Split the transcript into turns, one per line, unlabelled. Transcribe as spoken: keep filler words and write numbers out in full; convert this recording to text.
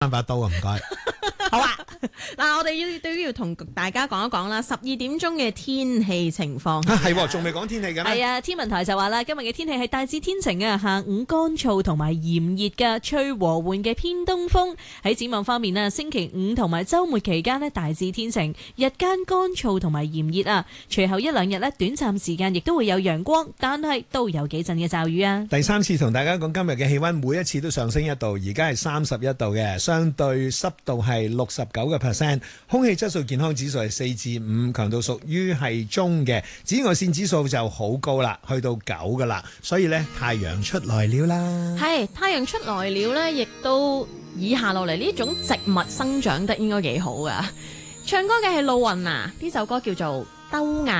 翻把刀啊，唔該。
好啊，嗱，我哋要都要同大家講一講啦，十二點鐘嘅天氣情況。
係喎，仲未講天氣嘅咩？
係啊，天文台就話啦，今日嘅天氣係大致天晴啊，下午乾燥同埋炎熱嘅，吹和緩嘅偏東風。喺展望方面啊，星期五同埋週末期間呢，大致天晴，日間乾燥同埋炎熱啊。隨後一兩日呢，短暫時間亦都會有陽光，但係都有幾陣嘅驟雨啊。
第三次同大家講今日嘅氣溫，每一次都上升一度，而家係三十一度嘅，相對濕度係六十九個 percent， 空氣質素健康指數係四至五，強度屬於係中嘅，紫外線指數就好高啦，去到九噶啦，所以呢，太陽出來了啦。
係太陽出來了呢，亦都以下落嚟呢種植物生長得應該幾好噶。唱歌嘅係露雲啊，呢首歌叫做《兜眼》。